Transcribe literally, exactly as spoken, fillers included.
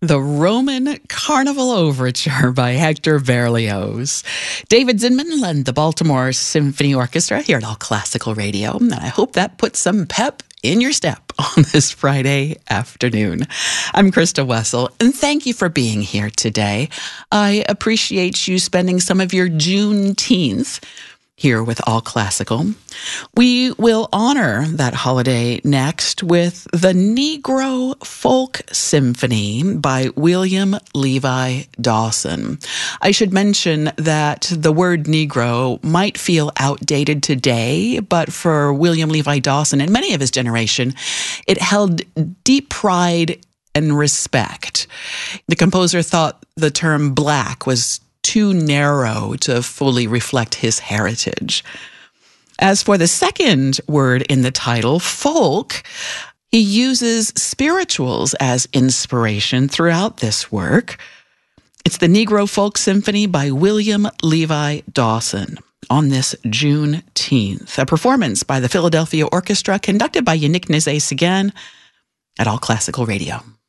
The Roman Carnival Overture by Hector Berlioz. David Zinman led the Baltimore Symphony Orchestra here at All Classical Radio, and I hope that puts some pep in your step on this Friday afternoon. I'm Krista Wessel, and thank you for being here today. I appreciate you spending some of your Juneteenth here with All Classical. We will honor that holiday next with the Negro Folk Symphony by William Levi Dawson. I should mention that the word Negro might feel outdated today, but for William Levi Dawson and many of his generation, it held deep pride and respect. The composer thought the term black was too narrow to fully reflect his heritage. As for the second word in the title, folk, he uses spirituals as inspiration throughout this work. It's the Negro Folk Symphony by William Levi Dawson on this Juneteenth, a performance by the Philadelphia Orchestra conducted by Yannick Nézet-Séguin at All Classical Radio.